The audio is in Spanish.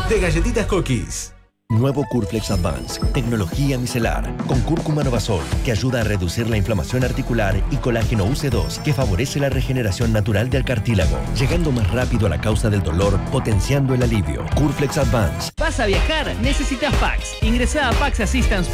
de Galletitas Cookies. Nuevo Curflex Advance, tecnología micelar, con cúrcuma Novasol, que ayuda a reducir la inflamación articular, y colágeno UC2, que favorece la regeneración natural del cartílago, llegando más rápido a la causa del dolor, potenciando el alivio. Curflex Advance. ¿Vas a viajar? Necesitas Pax. Ingresá a paxassistance.com